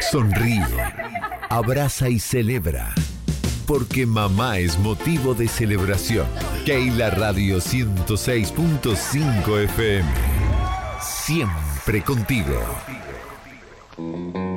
Sonríe, abraza y celebra. Porque mamá es motivo de celebración. Keila Radio 106.5 FM. Siempre contigo.